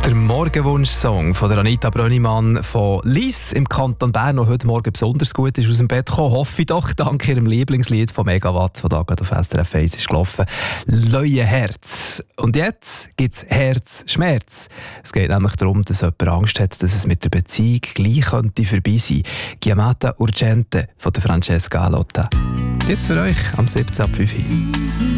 Der Morgenwunsch-Song von der Anita Brönnimann von Lies im Kanton Bern, der heute Morgen besonders gut ist aus dem Bett gekommen. Hoffe ich doch, dank ihrem Lieblingslied von Megawatt, das da gerade auf SRF 1 ist gelaufen. «Leue Herz». Und jetzt gibt es Herzschmerz. Es geht nämlich darum, dass jemand Angst hat, dass es mit der Beziehung gleich könnte vorbei sein. «Chiamata urgente» von der Francesca Alotta. Jetzt für euch am 17 ab 5 Uhr.